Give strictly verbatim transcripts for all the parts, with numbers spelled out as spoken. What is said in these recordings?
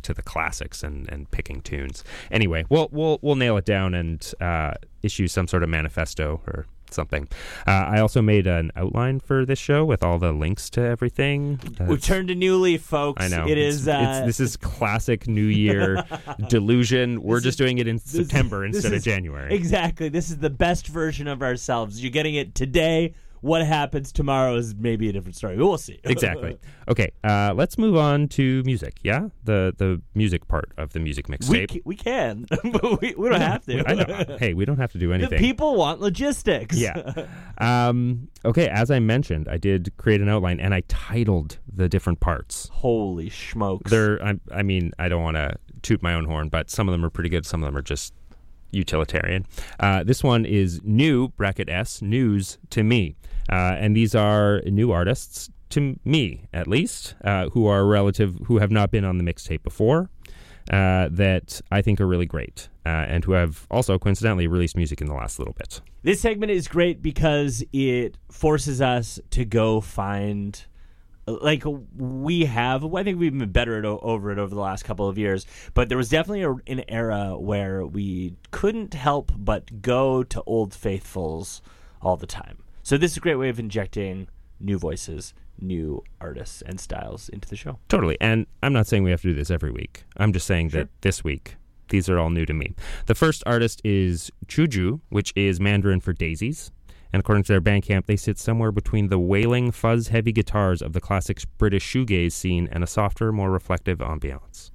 to the classics and, and picking tunes. Anyway, we'll we'll we'll nail it down and uh, issue some sort of manifesto or something. Uh, I also made an outline for this show with all the links to everything. Uh, We've turned a new leaf, folks. I know. It it's, is. Uh... It's, this is classic New Year delusion. We're This just is, doing it in September is, instead is, of January. Exactly. This is the best version of ourselves. You're getting it today. What happens tomorrow is maybe a different story. We'll see. Exactly. Okay, uh, let's move on to music, yeah? The the music part of the music We, mixtape. c- we can, but we, we don't have to. I know. Hey, we don't have to do The anything. people want logistics. Yeah. Um, okay, as I mentioned, I did create an outline, and I titled the different parts. Holy smokes. They're, I, I mean, I don't want to toot my own horn, but some of them are pretty good. Some of them are just utilitarian. Uh, this one is new, bracket S, news to me. Uh, and these are new artists, to me at least, uh, who are relative, who have not been on the mixtape before, uh, that I think are really great, uh, and who have also coincidentally released music in the last little bit. This segment is great because it forces us to go find, like we have, I think we've been better at, over it over the last couple of years, but there was definitely a, an era where we couldn't help but go to Old Faithfuls all the time. So this is a great way of injecting new voices, new artists, and styles into the show. Totally. And I'm not saying we have to do this every week. I'm just saying Sure. that this week, these are all new to me. The first artist is Chuju, which is Mandarin for daisies. And according to their Bandcamp, they sit somewhere between the wailing, fuzz-heavy guitars of the classic British shoegaze scene and a softer, more reflective ambiance.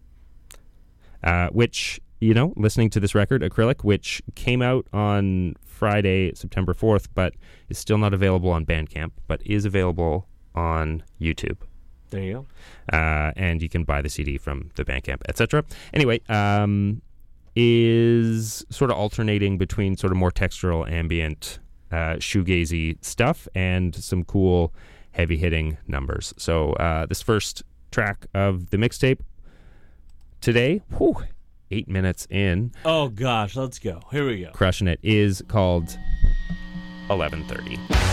Uh, which, you know, listening to this record, Acrylic, which came out on Friday, September fourth, but is still not available on Bandcamp, but is available on YouTube. There you go. Uh, and you can buy the C D from the Bandcamp, et cetera. Anyway, um, is sort of alternating between sort of more textural, ambient, uh, shoegazy stuff and some cool, heavy-hitting numbers. So uh, this first track of the mixtape today, whew, eight minutes in, Oh, gosh. Let's go. Here we go. crushing it, is called eleven thirty.